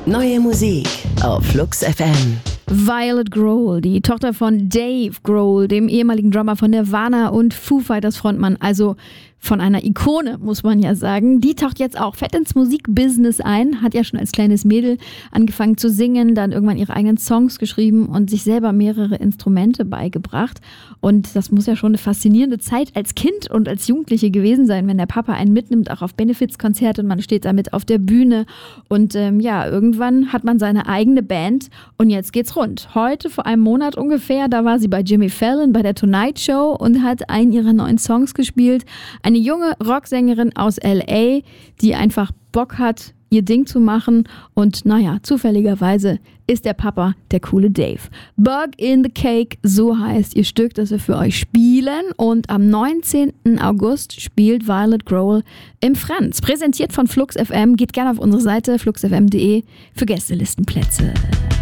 Neue Musik auf Flux FM. Violet Grohl, die Tochter von Dave Grohl, dem ehemaligen Drummer von Nirvana und Foo Fighters Frontmann, also von einer Ikone, muss man ja sagen. Die taucht jetzt auch fett ins Musikbusiness ein, hat ja schon als kleines Mädel angefangen zu singen, dann irgendwann ihre eigenen Songs geschrieben und sich selber mehrere Instrumente beigebracht. Und das muss ja schon eine faszinierende Zeit als Kind und als Jugendliche gewesen sein, wenn der Papa einen mitnimmt, auch auf Benefizkonzerte und man steht damit auf der Bühne. Und irgendwann hat man seine eigene Band und jetzt geht's rund. Heute, vor einem Monat ungefähr, da war sie bei Jimmy Fallon bei der Tonight Show und hat einen ihrer neuen Songs gespielt. Eine junge Rocksängerin aus L.A., die einfach Bock hat, ihr Ding zu machen. Und zufälligerweise ist der Papa der coole Dave. Bug in the Cake, so heißt ihr Stück, das wir für euch spielen. Und am 19. August spielt Violet Grohl im Franz. Präsentiert von Flux FM. Geht gerne auf unsere Seite fluxfm.de für Gästelistenplätze.